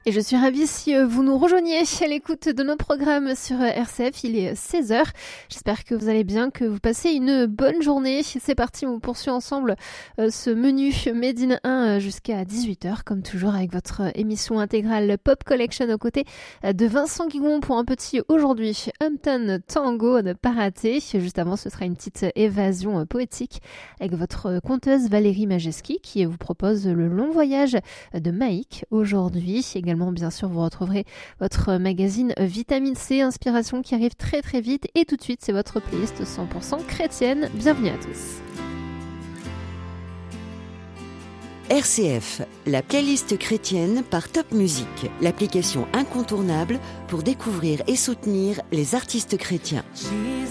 Et je suis ravie si vous nous rejoignez à l'écoute de nos programmes sur RCF. Il est 16h. J'espère que vous allez bien, que vous passez une bonne journée. C'est parti, on poursuit ensemble ce menu Made in 1 jusqu'à 18h, comme toujours avec votre émission intégrale Pop Collection aux côtés de Vincent Guigon pour un petit aujourd'hui Uptown Tango à ne pas rater. Juste avant, ce sera une petite évasion poétique avec votre conteuse Valérie Majeski qui vous propose le long voyage de Maïk aujourd'hui. Également, bien sûr, vous retrouverez votre magazine Vitamine C, inspiration qui arrive très très vite. Et tout de suite, c'est votre playlist 100% chrétienne. Bienvenue à tous. RCF, la playlist chrétienne par Top Music, l'application incontournable pour découvrir et soutenir les artistes chrétiens.